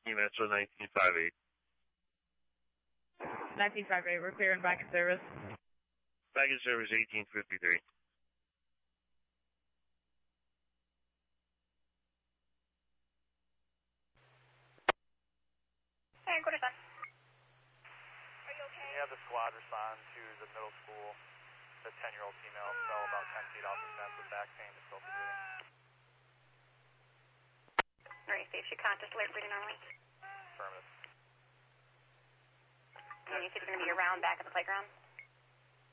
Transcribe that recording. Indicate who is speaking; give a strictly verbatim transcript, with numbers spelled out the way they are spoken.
Speaker 1: Metro nineteen fifty-eight.
Speaker 2: nineteen fifty-eight, we're clearing back in service.
Speaker 1: Back in service eighteen fifty-three.
Speaker 3: Hey, quarter seven. Are you okay?
Speaker 4: Can you have the squad respond to the middle school? The ten-year-old female fell about ten feet off the fence with back pain and still breathing.
Speaker 3: Alright, see if she conscious, alert, breathing normally.
Speaker 4: Affirmative.
Speaker 3: And you said you're going to be around back at the playground?